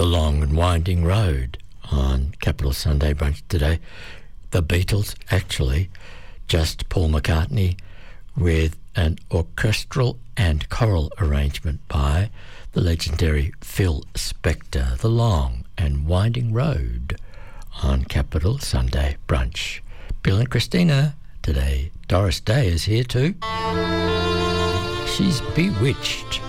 The Long and Winding Road on Capital Sunday Brunch today. The Beatles, actually, just Paul McCartney with an orchestral and choral arrangement by the legendary Phil Spector. The Long and Winding Road on Capital Sunday Brunch. Bill and Christina today. Doris Day is here too. She's bewitched.